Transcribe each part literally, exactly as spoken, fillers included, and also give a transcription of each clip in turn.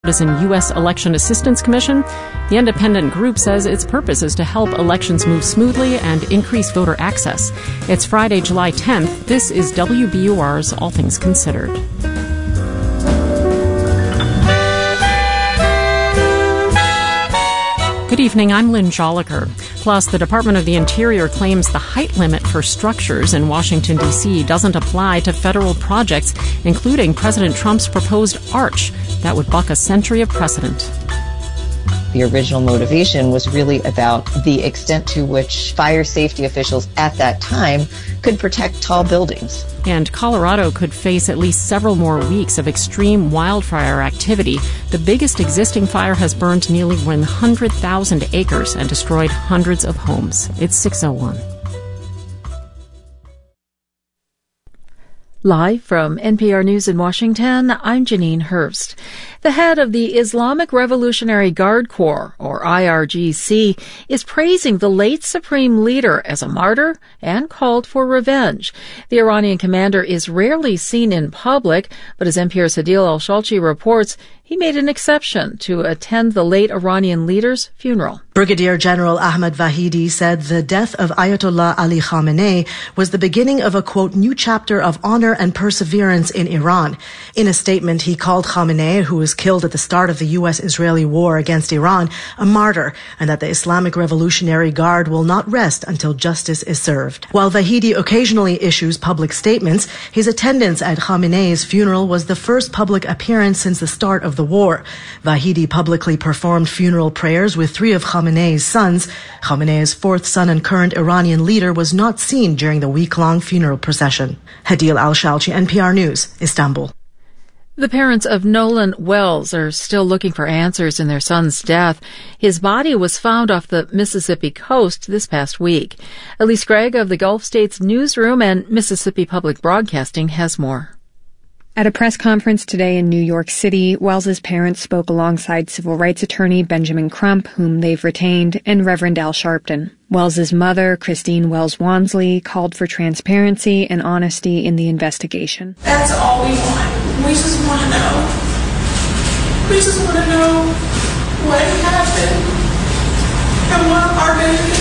Partisan U S Election Assistance Commission. The independent group says its purpose is to help elections move smoothly and increase voter access. It's Friday, July tenth. This is W B U R's All Things Considered. Good evening, I'm Lynn Joliker. Plus, the Department of the Interior claims the height limit for structures in Washington, D C doesn't apply to federal projects, including President Trump's proposed arch that would buck a century of precedent. The original motivation was really about the extent to which fire safety officials at that time could protect tall buildings. And Colorado could face at least several more weeks of extreme wildfire activity. The biggest existing fire has burned nearly one hundred thousand acres and destroyed hundreds of homes. It's six oh one. Live from N P R News in Washington, I'm Janine Hurst. The head of the Islamic Revolutionary Guard Corps, or I R G C, is praising the late supreme leader as a martyr and called for revenge. The Iranian commander is rarely seen in public, but as N P R's Hadil Al-Shalchi reports, he made an exception to attend the late Iranian leader's funeral. Brigadier General Ahmad Vahidi said the death of Ayatollah Ali Khamenei was the beginning of a, quote, new chapter of honor and perseverance in Iran. In a statement, he called Khamenei, who was killed at the start of the U S-Israeli war against Iran, a martyr, and that the Islamic Revolutionary Guard will not rest until justice is served. While Vahidi occasionally issues public statements, his attendance at Khamenei's funeral was the first public appearance since the start of the war. Vahidi publicly performed funeral prayers with three of Khamenei's sons. Khamenei's fourth son and current Iranian leader was not seen during the week-long funeral procession. Hadil Al-Shalchi, N P R News, Istanbul. The parents of Nolan Wells are still looking for answers in their son's death. His body was found off the Mississippi coast this past week. Elise Gregg of the Gulf States Newsroom and Mississippi Public Broadcasting has more. At a press conference today in New York City, Wells's parents spoke alongside civil rights attorney Benjamin Crump, whom they've retained, and Reverend Al Sharpton. Wells's mother, Christine Wells Wansley, called for transparency and honesty in the investigation. That's all we want. We just want to know. We just want to know what happened and what our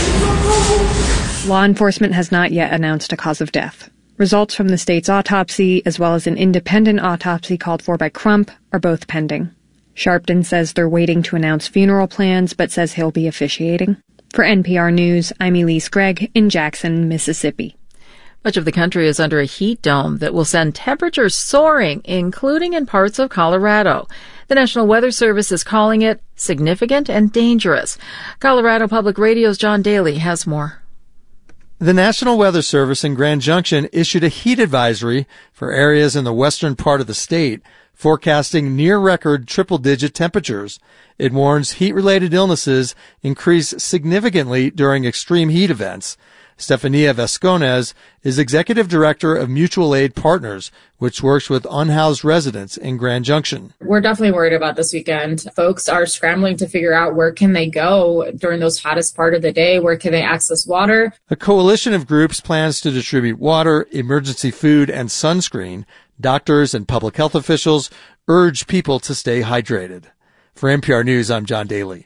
baby. Law enforcement has not yet announced a cause of death. Results from the state's autopsy, as well as an independent autopsy called for by Crump, are both pending. Sharpton says they're waiting to announce funeral plans, but says he'll be officiating. For N P R News, I'm Elise Gregg in Jackson, Mississippi. Much of the country is under a heat dome that will send temperatures soaring, including in parts of Colorado. The National Weather Service is calling it significant and dangerous. Colorado Public Radio's John Daly has more. The National Weather Service in Grand Junction issued a heat advisory for areas in the western part of the state, forecasting near-record triple-digit temperatures. It warns heat-related illnesses increase significantly during extreme heat events. Stefania Vasconez is Executive Director of Mutual Aid Partners, which works with unhoused residents in Grand Junction. We're definitely worried about this weekend. Folks are scrambling to figure out where can they go during those hottest part of the day, where can they access water. A coalition of groups plans to distribute water, emergency food, and sunscreen. Doctors and public health officials urge people to stay hydrated. For N P R News, I'm John Daly.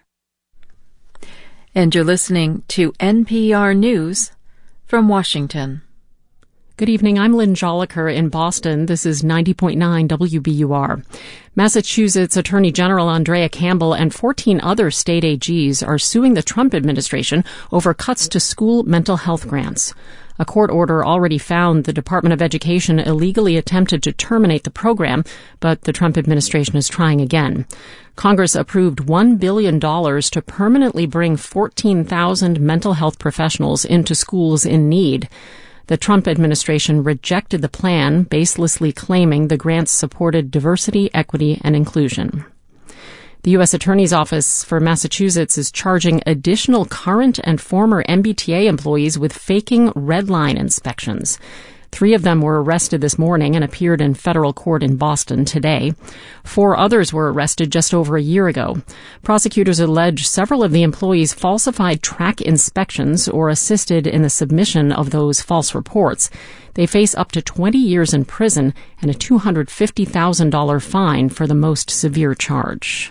And you're listening to N P R News from Washington. Good evening, I'm Lynn Joliker in Boston. This is ninety point nine W B U R. Massachusetts Attorney General Andrea Campbell and fourteen other state A Gs are suing the Trump administration over cuts to school mental health grants. A court order already found the Department of Education illegally attempted to terminate the program, but the Trump administration is trying again. Congress approved one billion dollars to permanently bring fourteen thousand mental health professionals into schools in need. The Trump administration rejected the plan, baselessly claiming the grants supported diversity, equity, and inclusion. The U S Attorney's Office for Massachusetts is charging additional current and former M B T A employees with faking red line inspections. Three of them were arrested this morning and appeared in federal court in Boston today. Four others were arrested just over a year ago. Prosecutors allege several of the employees falsified track inspections or assisted in the submission of those false reports. They face up to twenty years in prison and a two hundred fifty thousand dollars fine for the most severe charge.